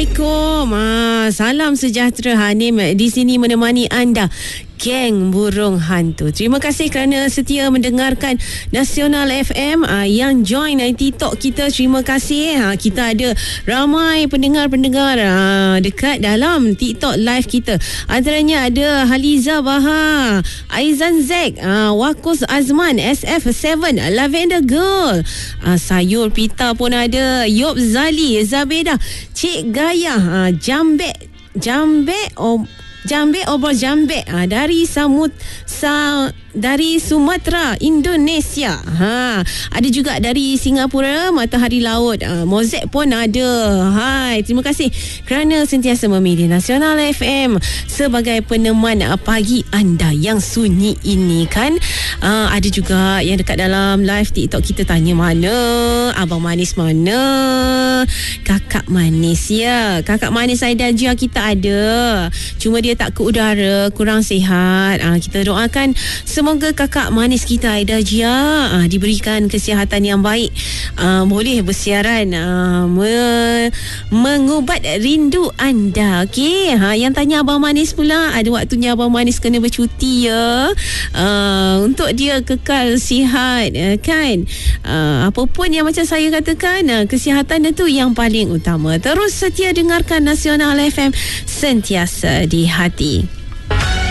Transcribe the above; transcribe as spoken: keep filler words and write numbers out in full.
Assalamualaikum. Ah, salam sejahtera. Hanim di sini menemani anda, geng burung hantu. Terima kasih kerana setia mendengarkan Nasional F M, uh, yang join uh, TikTok kita. Terima kasih. Uh, kita ada ramai pendengar-pendengar uh, dekat dalam TikTok live kita. Antaranya ada Haliza Baha, Aizan Zek, uh, Wakus Azman, S F tujuh, Lavender Girl, uh, Sayur Pita pun ada, Yop Zali, Zabeda, Cik Gaya, uh, Jambek Jambek oh Jambek obrol Jambek ha, dari Samut sa, dari Sumatera, Indonesia. Ha, ada juga dari Singapura, Matahari Laut. Ha, Mozek pun ada. Hai, terima kasih kerana sentiasa memilih Nasional F M sebagai peneman pagi anda yang sunyi ini kan. Ha, ada juga yang dekat dalam live TikTok kita tanya mana abang manis, mana kakak manis. Ya, kakak manis Aida Jia kita ada. Cuma dia tak ke udara, kurang sihat. Ha, kita doakan semoga kakak manis kita Aida Jia ha, diberikan kesihatan yang baik, ha, boleh bersiaran, ha, me, mengubat rindu anda. Okey, ha, yang tanya abang manis pula, ada waktunya abang manis kena bercuti ya, ha, untuk dia kekal sihat, ha, kan. Ha, apa pun yang macam saya katakan, ha, kesihatan itu yang paling utama. Terus setia dengarkan Nasional F M, sentiasa di hati.